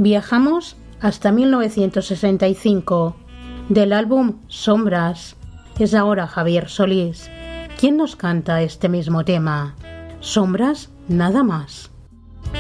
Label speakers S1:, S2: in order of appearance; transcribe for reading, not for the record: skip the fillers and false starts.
S1: Viajamos hasta 1965, del álbum Sombras. Es ahora Javier Solís quien nos canta este mismo tema. Sombras nada más.